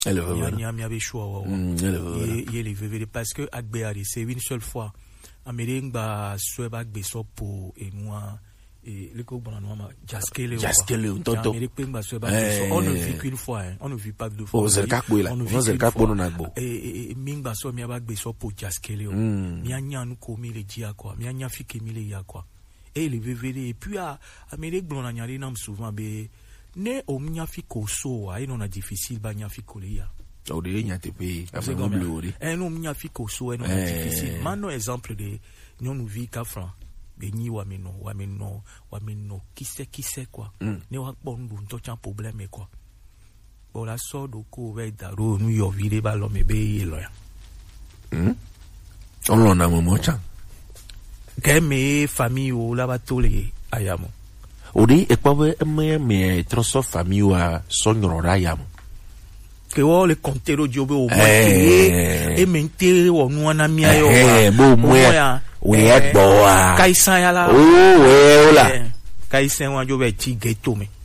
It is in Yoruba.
mi avait choix il est vévé parce que agbe c'est une seule fois amérique ba so ba gbe so pour et moi et le ko bona no jaskele tonto on ne vit qu'une fois on ne vit pas deux fois on ne vit qu'une fois et mingba so mi ba gbe so pour jaskele mi anya nu ko mi le dia quoi mi anya fi ke mi le ya quoi et le vévé et puis amérique blona nyari nam souvent be ne o mi fi ko so a non a difficile ba nya fi ko le ya o de nya te pe afin blori non mi fi ko so non a difficile mano exemple de non vi ka fran benyi wa meno qui sait quoi ne wa bon to chan problème quoi bon la so do ko ve daro nu yo vile ba lo me be yelo ya on l'on a moment chan que me famille o la ba tole ayamo odi e pa me troso famille wa sonro ayamo que o le contero jobe o mo e mente o nu na mi ayo bo mo ya we boa kaisan ya la we ola kaisan wa jobe ti ghetto me